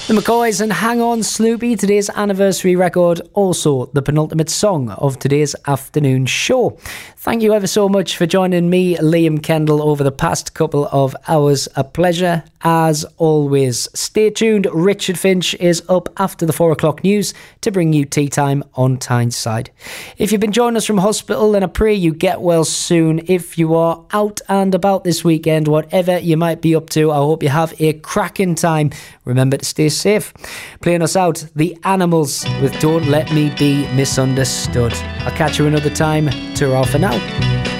The McCoys and Hang On Sloopy, today's anniversary record, also the penultimate song of today's afternoon show. Thank you ever so much for joining me, Liam Kendall, over the past couple of hours. A pleasure, as always. Stay tuned, Richard Finch is up after the 4 o'clock news to bring you Tea Time on Tyneside. If you've been joining us from hospital, then I pray you get well soon. If you are out and about this weekend, whatever you might be up to, I hope you have a cracking time. Remember to stay safe. Playing us out, The Animals with Don't Let Me Be Misunderstood. I'll catch you another time. Ta-ra for now.